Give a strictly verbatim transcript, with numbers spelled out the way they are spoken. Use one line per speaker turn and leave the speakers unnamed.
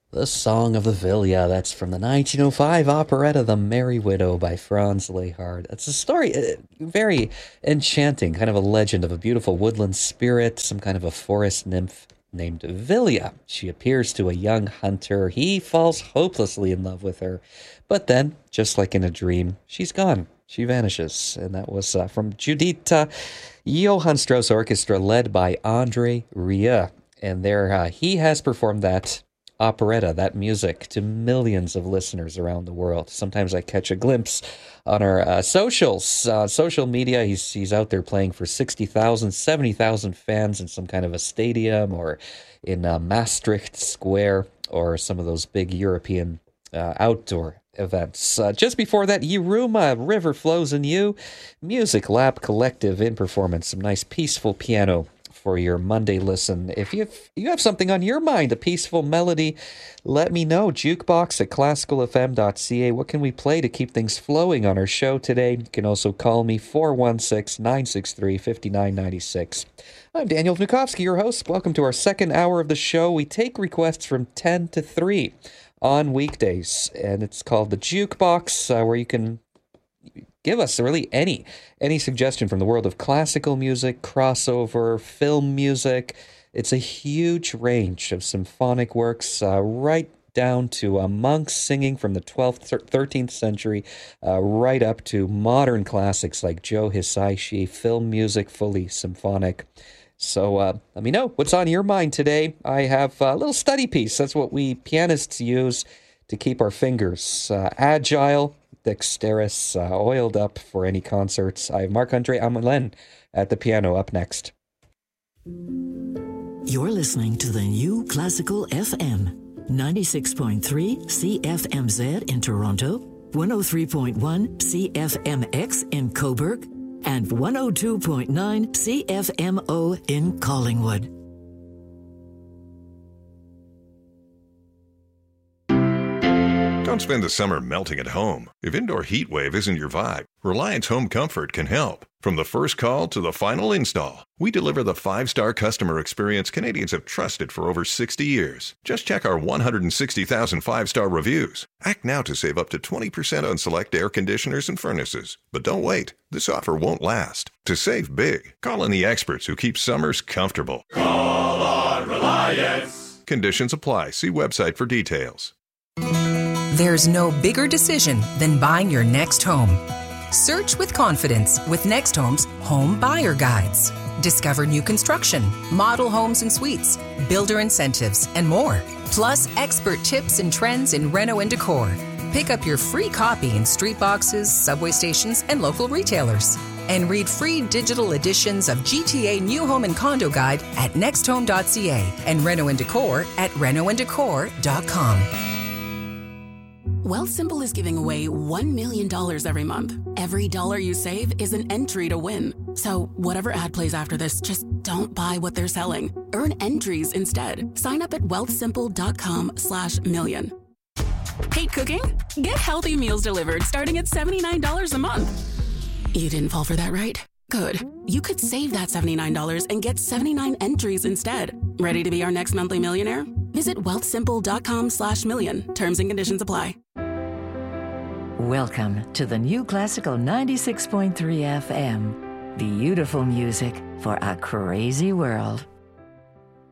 The Song of the Vilja, that's from the nineteen oh five operetta The Merry Widow by Franz Lehard. It's a story, uh, very enchanting, kind of a legend of a beautiful woodland spirit, some kind of a forest nymph named Vilja. She appears to a young hunter. He falls hopelessly in love with her. But then, just like in a dream, she's gone. She vanishes. And that was uh, from Judita Johann Strauss Orchestra, led by Andre Rieu. And there uh, he has performed that operetta, that music, to millions of listeners around the world. Sometimes I catch a glimpse on our uh, socials, uh, social media. He's he's out there playing for sixty thousand, seventy thousand fans in some kind of a stadium or in uh, Maastricht Square or some of those big European uh, outdoor events. Uh, just before that, Yiruma, River Flows in You, Music Lab Collective in performance, some nice peaceful piano for your Monday listen. If you have, you have something on your mind, a peaceful melody, let me know. Jukebox at classical f m dot c a. What can we play to keep things flowing on our show today? You can also call me four one six, nine six three, five nine nine six. I'm Daniel Vnukovsky, your host. Welcome to our second hour of the show. We take requests from ten to three on weekdays, and it's called the Jukebox, uh, where you can give us really any any suggestion from the world of classical music, crossover, film music. It's a huge range of symphonic works, uh, right down to uh, monks singing from the twelfth, thirteenth century, uh, right up to modern classics like Joe Hisaishi, film music, fully symphonic. So uh, let me know what's on your mind today. I have a little study piece. That's what we pianists use to keep our fingers uh, agile, dexterous, uh, oiled up for any concerts. I have Marc-Andre Amelin at the piano up next.
You're listening to the New Classical F M, ninety-six point three C F M Z in Toronto, one oh three point one C F M X in Cobourg, and one oh two point nine C F M O in Collingwood.
Don't spend the summer melting at home. If indoor heat wave isn't your vibe, Reliance Home Comfort can help. From the first call to the final install, we deliver the five-star customer experience Canadians have trusted for over sixty years. Just check our one hundred sixty thousand five-star reviews. Act now to save up to twenty percent on select air conditioners and furnaces. But don't wait. This offer won't last. To save big, call in the experts who keep summers comfortable.
Call on Reliance.
Conditions apply. See website for details.
There's no bigger decision than buying your next home. Search with confidence with Next Home's Home Buyer Guides. Discover new construction, model homes and suites, builder incentives, and more. Plus, expert tips and trends in reno and decor. Pick up your free copy in street boxes, subway stations, and local retailers. And read free digital editions of G T A New Home and Condo Guide at next home dot c a and Reno and Decor at reno and decor dot com.
Wealthsimple is giving away one million dollars every month. Every dollar you save is an entry to win. So whatever ad plays after this, just don't buy what they're selling. Earn entries instead. Sign up at wealthsimple.com slash million. Hate cooking? Get healthy meals delivered starting at seventy-nine dollars a month. You didn't fall for that, right? Good. You could save that seventy-nine dollars and get seventy-nine entries instead. Ready to be our next monthly millionaire? Visit wealthsimple.com slash million. Terms and conditions apply.
Welcome to the New Classical ninety-six point three F M. Beautiful music for a crazy world.